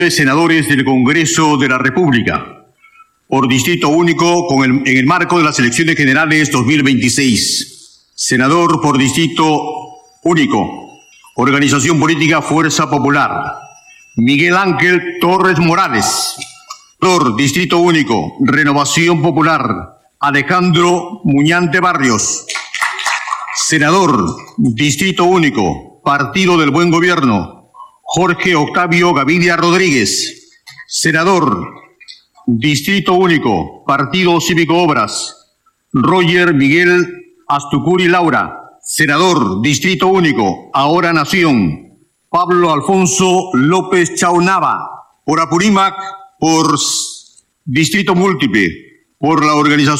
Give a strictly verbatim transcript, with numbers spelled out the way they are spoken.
Senadores del Congreso de la República, por distrito único con el, en el marco de las elecciones generales dos mil veintiséis. Senador por distrito único, Organización Política Fuerza Popular, Miguel Ángel Torres Morales. Senador distrito único, Renovación Popular, Alejandro Muñante Barrios. Senador distrito único, Partido del Buen Gobierno, Jorge Octavio Gavidia Rodríguez. Senador distrito único, Partido Cívico Obras, Roger Miguel Astucuri Laura. Senador distrito único, Ahora Nación, Pablo Alfonso López Chaunava. Por Apurímac, por distrito múltiple, por la organización